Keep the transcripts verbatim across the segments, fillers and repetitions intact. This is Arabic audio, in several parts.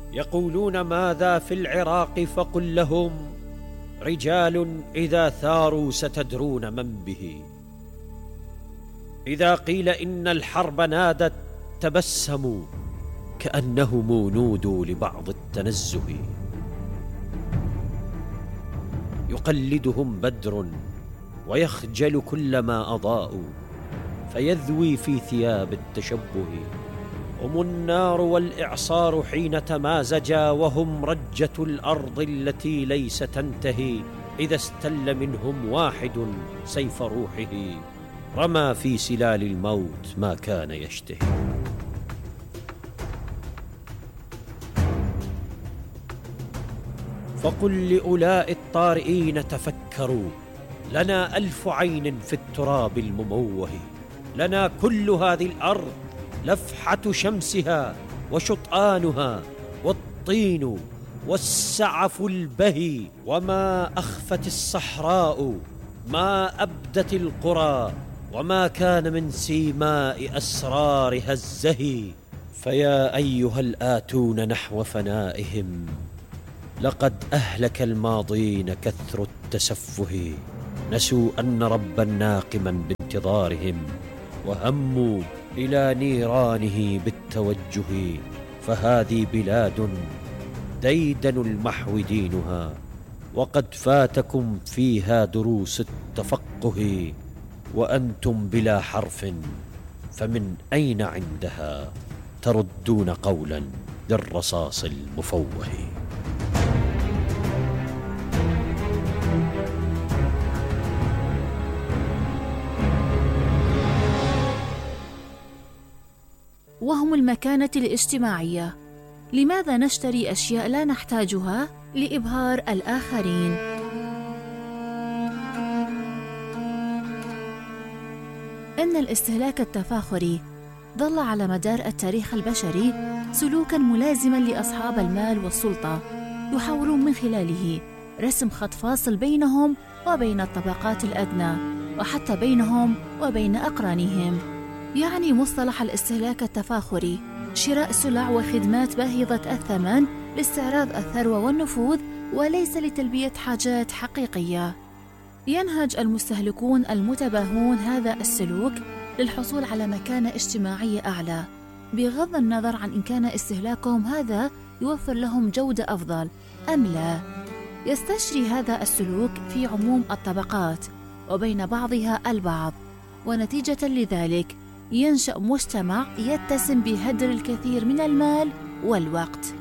يقولون ماذا في العراق فقل لهم رجال إذا ثاروا ستدرون من به. إذا قيل إن الحرب نادت تبسموا كأنهم نودوا لبعض التنزه. يقلدهم بدر ويخجل كلما أضاءوا فيذوي في ثياب التشبه. هم النار والإعصار حين تمازجا وهم رجة الأرض التي ليس تنتهي. إذا استل منهم واحد سيف روحه رمى في سلال الموت ما كان يشتهي. فقل لأولاء الطارئين تفكروا لنا ألف عين في التراب المموه. لنا كل هذه الأرض لفحة شمسها وشطآنها والطين والسعف البهي. وما أخفت الصحراء ما أبدت القرى وما كان من سيماء أسرارها الزهي. فيا أيها الآتون نحو فنائهم لقد أهلك الماضين كثر التسفه. نسوا أن ربا ناقما بانتظارهم وهموا إلى نيرانه بالتوجه. فهذه بلاد ديدن المحو دينها وقد فاتكم فيها دروس التفقه. وأنتم بلا حرف فمن أين عندها تردون قولا للرصاص المفوه. وهم المكانة الاجتماعية. لماذا نشتري أشياء لا نحتاجها لإبهار الآخرين؟ إن الاستهلاك التفاخري ظل على مدار التاريخ البشري سلوكاً ملازماً لأصحاب المال والسلطة، يحاولون من خلاله رسم خط فاصل بينهم وبين الطبقات الأدنى وحتى بينهم وبين أقرانهم. يعني مصطلح الاستهلاك التفاخري شراء سلع وخدمات باهظة الثمن لاستعراض الثروة والنفوذ وليس لتلبية حاجات حقيقية. ينهج المستهلكون المتباهون هذا السلوك للحصول على مكانة اجتماعية أعلى، بغض النظر عن إن كان استهلاكهم هذا يوفر لهم جودة أفضل أم لا. يستشري هذا السلوك في عموم الطبقات وبين بعضها البعض، ونتيجة لذلك ينشأ مجتمع يتسم بهدر الكثير من المال والوقت.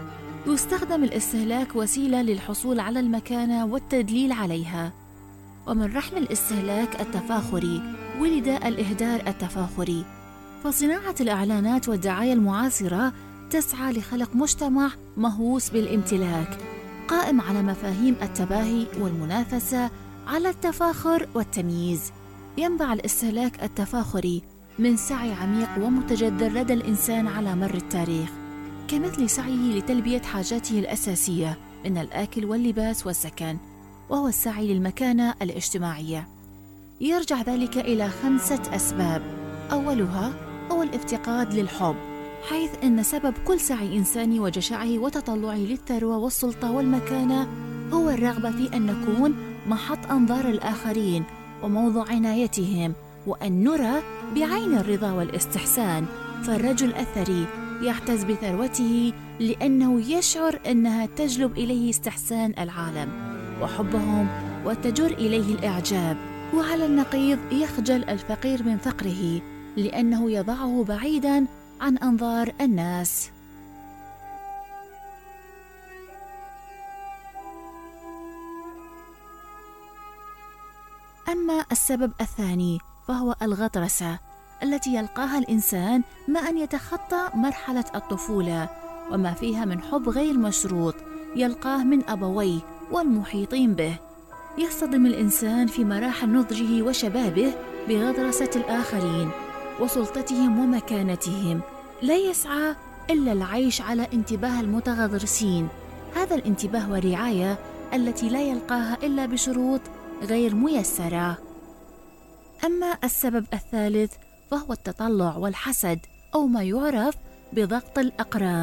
يستخدم الاستهلاك وسيلة للحصول على المكانة والتدليل عليها. ومن رحم الاستهلاك التفاخري ولد الإهدار التفاخري. فصناعة الإعلانات والدعاية المعاصرة تسعى لخلق مجتمع مهووس بالامتلاك، قائم على مفاهيم التباهي والمنافسة على التفاخر والتمييز. ينبع الاستهلاك التفاخري من سعي عميق ومتجذر لدى الإنسان على مر التاريخ، كمثل سعيه لتلبية حاجاته الأساسية من الأكل واللباس والسكن، وهو السعي للمكانة الاجتماعية. يرجع ذلك إلى خمسة أسباب. أولها هو الافتقاد للحب، حيث أن سبب كل سعي إنساني وجشعه وتطلعه للثروة والسلطة والمكانة هو الرغبة في أن نكون محط أنظار الآخرين وموضوع عنايتهم، وأن نرى بعين الرضا والاستحسان. فالرجل الثري يعتز بثروته لأنه يشعر أنها تجلب إليه استحسان العالم وحبهم وتجر إليه الإعجاب. وعلى النقيض يخجل الفقير من فقره لأنه يضعه بعيداً عن أنظار الناس. أما السبب الثاني فهو الغطرسة التي يلقاها الإنسان مع أن يتخطى مرحلة الطفولة وما فيها من حب غير مشروط يلقاه من أبويه والمحيطين به. يصطدم الإنسان في مراحل نضجه وشبابه بغطرسة الآخرين وسلطتهم ومكانتهم، لا يسعى إلا العيش على انتباه المتغطرسين. هذا الانتباه والرعاية التي لا يلقاها إلا بشروط غير ميسرة. أما السبب الثالث فهو التطلع والحسد، أو ما يعرف بضغط الأقران.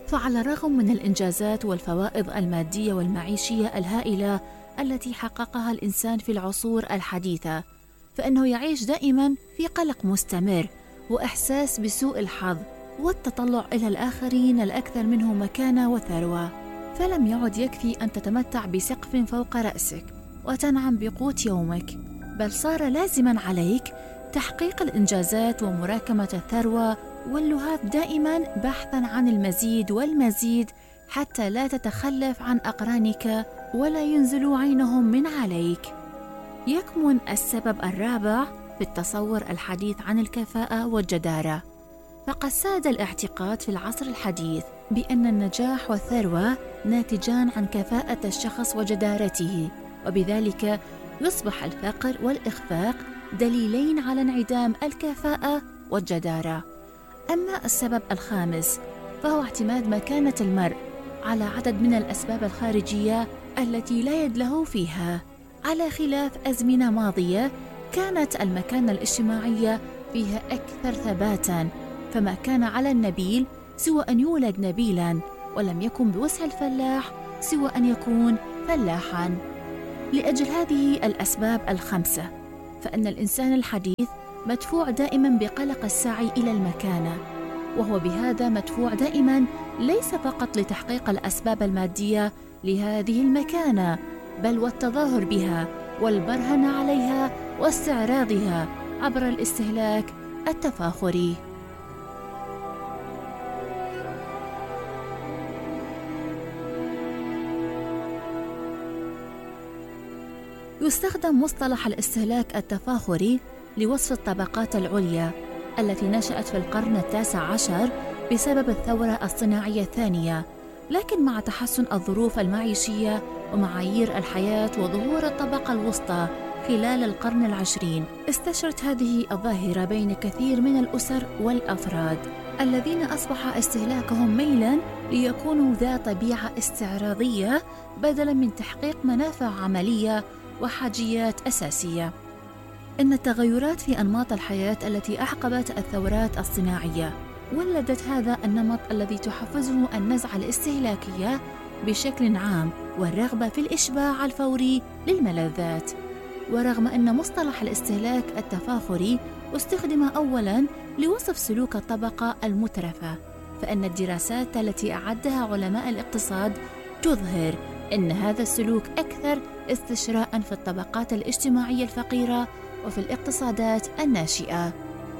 فعلى الرغم من الإنجازات والفوائد المادية والمعيشية الهائلة التي حققها الإنسان في العصور الحديثة، فإنه يعيش دائماً في قلق مستمر وإحساس بسوء الحظ والتطلع إلى الآخرين الأكثر منه مكانة وثروة. فلم يعد يكفي أن تتمتع بسقف فوق رأسك وتنعم بقوت يومك، بل صار لازماً عليك تحقيق الإنجازات ومراكمة الثروة واللهاث دائماً بحثاً عن المزيد والمزيد حتى لا تتخلف عن أقرانك ولا ينزل عينهم من عليك. يكمن السبب الرابع في التصور الحديث عن الكفاءة والجدارة، فقد ساد الاعتقاد في العصر الحديث بأن النجاح والثروة ناتجان عن كفاءة الشخص وجدارته، وبذلك يصبح الفقر والإخفاق دليلين على انعدام الكفاءة والجدارة. أما السبب الخامس فهو اعتماد مكانة المرء على عدد من الأسباب الخارجية التي لا يد له فيها، على خلاف أزمنة ماضية كانت المكانة الاجتماعية فيها أكثر ثباتاً، فما كان على النبيل سوى أن يولد نبيلاً، ولم يكن بوسع الفلاح سوى أن يكون فلاحاً. لأجل هذه الأسباب الخمسة فإن الإنسان الحديث مدفوع دائماً بقلق السعي إلى المكانة، وهو بهذا مدفوع دائماً ليس فقط لتحقيق الأسباب المادية لهذه المكانة، بل والتظاهر بها والبرهن عليها واستعراضها عبر الاستهلاك التفاخري. يستخدم مصطلح الاستهلاك التفاخري لوصف الطبقات العليا التي نشأت في القرن التاسع عشر بسبب الثورة الصناعية الثانية، لكن مع تحسن الظروف المعيشية ومعايير الحياة وظهور الطبقة الوسطى خلال القرن العشرين، استشرت هذه الظاهرة بين كثير من الأسر والأفراد الذين أصبح استهلاكهم ميلاً ليكونوا ذا طبيعة استعراضية بدلاً من تحقيق منافع عملية وحاجيات أساسية. إن التغيرات في أنماط الحياة التي أعقبت الثورات الصناعية ولدت هذا النمط الذي تحفزه النزعة الاستهلاكية بشكل عام والرغبة في الإشباع الفوري للملذات. ورغم أن مصطلح الاستهلاك التفاخري استخدم أولاً لوصف سلوك الطبقة المترفة، فإن الدراسات التي أعدها علماء الاقتصاد تظهر أن هذا السلوك أكثر استشراءً في الطبقات الاجتماعية الفقيرة وفي الاقتصادات الناشئة.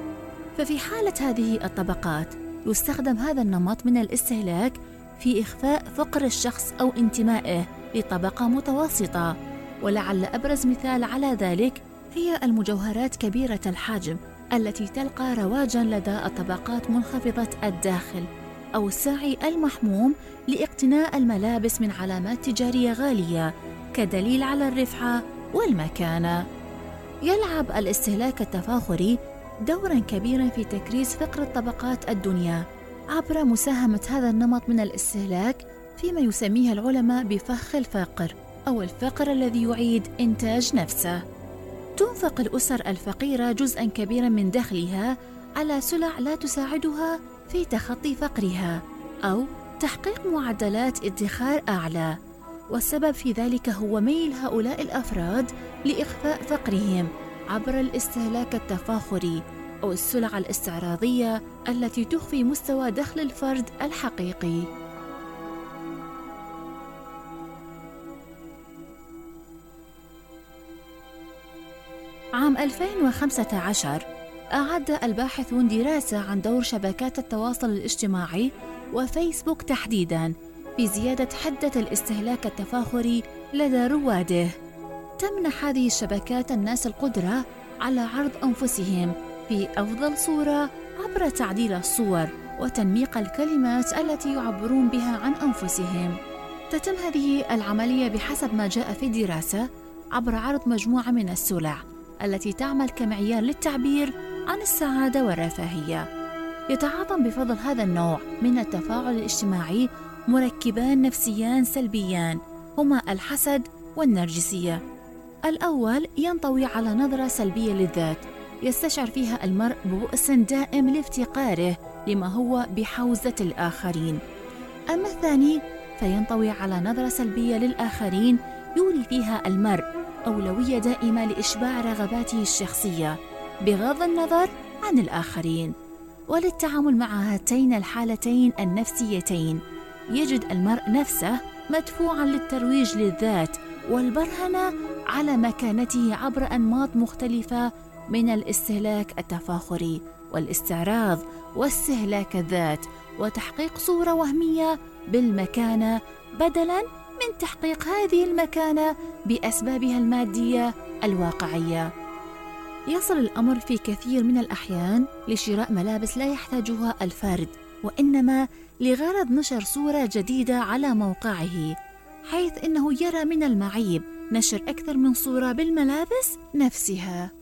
ففي حالة هذه الطبقات يستخدم هذا النمط من الاستهلاك في إخفاء فقر الشخص أو انتمائه لطبقة متوسطة، ولعل أبرز مثال على ذلك هي المجوهرات كبيرة الحجم التي تلقى رواجاً لدى الطبقات منخفضة الدخل، أو السعي المحموم لاقتناء الملابس من علامات تجارية غالية كدليل على الرفعة والمكانة. يلعب الاستهلاك التفاخري دوراً كبيراً في تكريس فقر الطبقات الدنيا عبر مساهمة هذا النمط من الاستهلاك فيما يسميه العلماء بفخ الفقر، أو الفقر الذي يعيد إنتاج نفسه. تنفق الأسر الفقيرة جزءاً كبيراً من دخلها على سلع لا تساعدها في تخطي فقرها أو تحقيق معدلات ادخار أعلى، والسبب في ذلك هو ميل هؤلاء الأفراد لإخفاء فقرهم عبر الاستهلاك التفاخري أو السلع الاستعراضية التي تخفي مستوى دخل الفرد الحقيقي. عام ألفين وخمسة عشر أعد الباحثون دراسة عن دور شبكات التواصل الاجتماعي وفيسبوك تحديداً في زيادة حدة الاستهلاك التفاخري لدى رواده. تمنح هذه الشبكات الناس القدرة على عرض أنفسهم في أفضل صورة عبر تعديل الصور وتنميق الكلمات التي يعبرون بها عن أنفسهم. تتم هذه العملية بحسب ما جاء في الدراسة عبر عرض مجموعة من السلع التي تعمل كمعيار للتعبير عن السعادة والرفاهية. يتعاظم بفضل هذا النوع من التفاعل الاجتماعي مركبان نفسيان سلبيان هما الحسد والنرجسية. الأول ينطوي على نظرة سلبية للذات يستشعر فيها المرء ببؤس دائم لافتقاره لما هو بحوزة الآخرين. أما الثاني فينطوي على نظرة سلبية للآخرين يولي فيها المرء أولوية دائمة لإشباع رغباته الشخصية بغض النظر عن الآخرين. وللتعامل مع هاتين الحالتين النفسيتين يجد المرء نفسه مدفوعاً للترويج للذات والبرهنة على مكانته عبر أنماط مختلفة من الاستهلاك التفاخري والاستعراض واستهلاك الذات وتحقيق صورة وهمية بالمكانة بدلاً من تحقيق هذه المكانة بأسبابها المادية الواقعية. يصل الأمر في كثير من الأحيان لشراء ملابس لا يحتاجها الفرد وإنما لغرض نشر صورة جديدة على موقعه، حيث إنه يرى من المعيب نشر أكثر من صورة بالملابس نفسها.